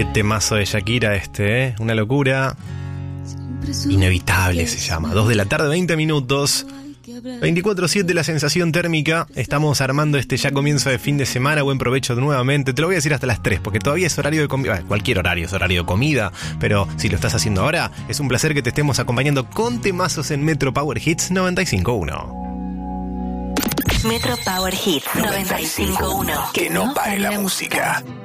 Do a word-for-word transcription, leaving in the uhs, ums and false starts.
Qué temazo de Shakira este, ¿eh? Una locura. Inevitable se llama. Dos de la tarde, veinte minutos. veinticuatro siete la sensación térmica. Estamos armando este ya comienzo de fin de semana. Buen provecho nuevamente. Te lo voy a decir hasta las tres, porque todavía es horario de comida. Bueno, cualquier horario es horario de comida, pero si lo estás haciendo ahora, es un placer que te estemos acompañando con temazos en Metro Power Hits noventa y cinco uno. Metro Power Hits noventa y cinco uno. Que no pare la música.